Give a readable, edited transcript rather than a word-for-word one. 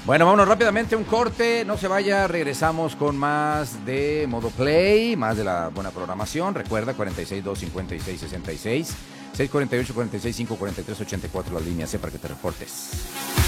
Bueno, vámonos rápidamente a un corte, no se vaya, regresamos con más de Modo Play, más de la buena programación. Recuerda, 462-5666, 648-465-4384, las líneas, para que te reportes.